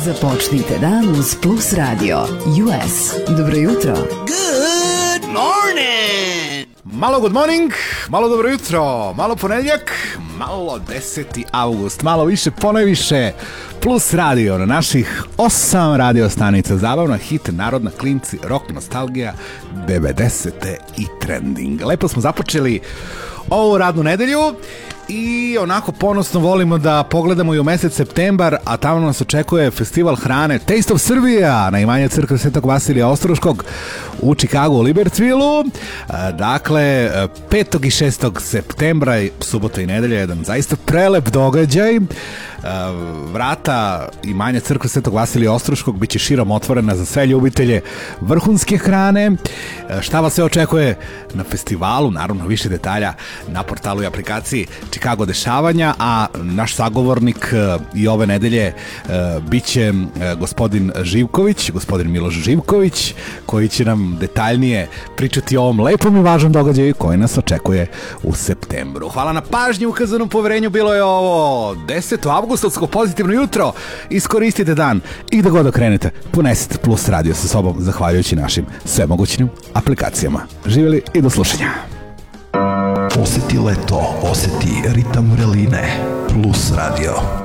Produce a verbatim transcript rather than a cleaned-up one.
Započnite dan uz Plus Radio U S. Dobro jutro. Good morning. Malo good morning, malo dobro jutro, malo ponedjeljak, malo deseti avgust, malo više, ponajviše Plus Radio na naših osam radio stanica. Zabavna, hit, narodna, klinci, rock, nostalgija, devedesete i trending. Lepo smo započeli ovu radnu nedelju i onako ponosno volimo da pogledamo i u mesec septembar, a tamo nas očekuje festival hrane Taste of Serbia na imanje crkve Svetog Vasilija Ostroškog u Chicagu, u Libertsville. Dakle, petog i šestog septembra, subota i nedelja, jedan zaista prelep događaj. Vrata imanja crkve Svetog Vasilija Ostroškog biće širom otvorena za sve ljubitelje vrhunske hrane. Šta vas sve očekuje na festivalu? Naravno, više detalja na portalu i aplikaciji Chicago dešavanja, a naš sagovornik i ove nedelje biće gospodin Živković, gospodin Miloš Živković, koji će nam detaljnije pričati o ovom lepom i važnom događaju koji nas očekuje u septembru. Hvala na pažnji, ukazanom poverenju. Bilo je ovo deseto avgustovsko pozitivno jutro. Iskoristite dan i da god okrenete, ponesite Plus Radio sa sobom, zahvaljujući našim svemogućnim aplikacijama. Živjeli i do slušanja. Osjeti leto, osjeti ritam vreline. Plus Radio.